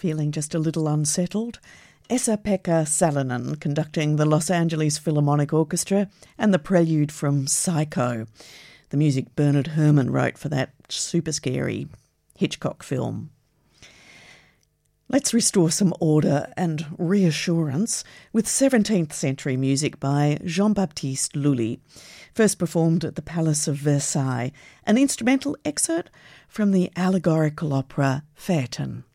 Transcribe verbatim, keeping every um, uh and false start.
feeling just a little unsettled? Esa-Pekka Salonen conducting the Los Angeles Philharmonic Orchestra and the prelude from Psycho, the music Bernard Herrmann wrote for that super scary Hitchcock film. Let's restore some order and reassurance with seventeenth century music by Jean-Baptiste Lully, first performed at the Palace of Versailles, an instrumental excerpt from the allegorical opera Phaeton.